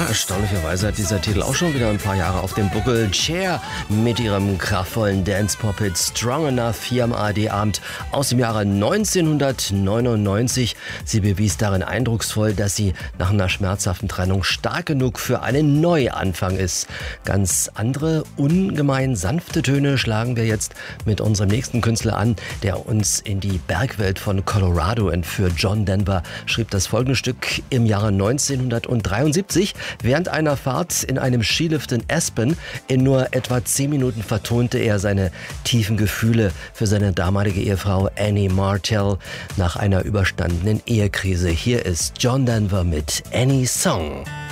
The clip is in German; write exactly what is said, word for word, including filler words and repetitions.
erstaunlicherweise hat dieser Titel auch schon wieder ein paar Jahre auf dem Buckel. Cher mit ihrem kraftvollen Dance-Pop-Hit Strong Enough hier am A R D-Abend aus dem Jahre neunzehnhundertneunundneunzig. Sie bewies darin eindrucksvoll, dass sie nach einer schmerzhaften Trennung stark genug für einen Neuanfang ist. Ganz andere, ungemein sanfte Töne schlagen wir jetzt mit unserem nächsten Künstler an, der uns in die Bergwelt von Colorado entführt. John Denver schrieb das folgende Stück im Jahre neunzehnhundertdreiundsiebzig. Während einer Fahrt in einem Skilift in Aspen in nur etwa zehn Minuten vertonte er seine tiefen Gefühle für seine damalige Ehefrau Annie Martell nach einer überstandenen Ehekrise. Hier ist John Denver mit Annie's Song.